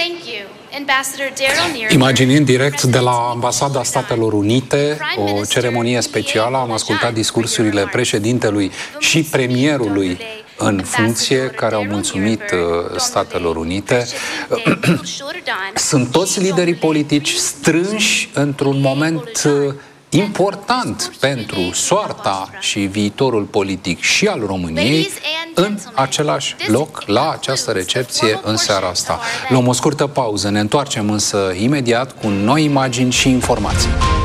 Imagini în direct de la Ambasada Statelor Unite, o ceremonie specială. Am ascultat discursurile președintelui și premierului în funcție, care au mulțumit Statelor Unite. Sunt toți liderii politici strânși într-un moment important pentru soarta și viitorul politic și al României în același loc, la această recepție în seara asta. Luăm o scurtă pauză, ne întoarcem însă imediat cu noi imagini și informații.